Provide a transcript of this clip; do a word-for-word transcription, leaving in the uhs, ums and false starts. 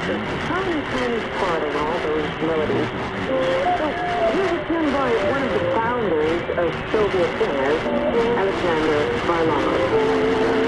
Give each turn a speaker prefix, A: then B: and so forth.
A: a tiny, tiny part of all those melodies. So here's a tune by one of the founders of Soviet singers, Alexander Varlamov.